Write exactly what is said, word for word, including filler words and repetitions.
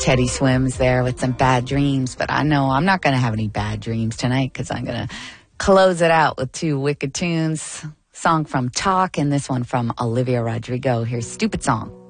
Teddy Swims there with some Bad Dreams, but I know I'm not going to have any bad dreams tonight because I'm going to close it out with two wicked tunes. Song from Talk and this one from Olivia Rodrigo. Here's Stupid Song.